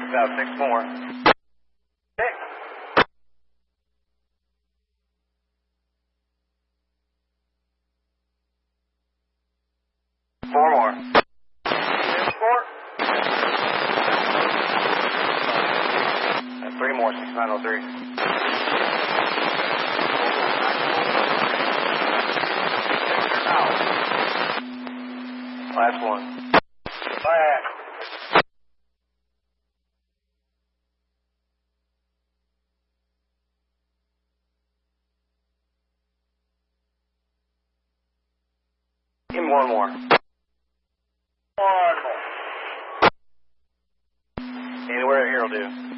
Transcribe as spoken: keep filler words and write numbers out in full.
Got six more. Six. Four more. Six more. And three more, six nine oh three. Last one. Last. Give me one more. One more. Anywhere here will do.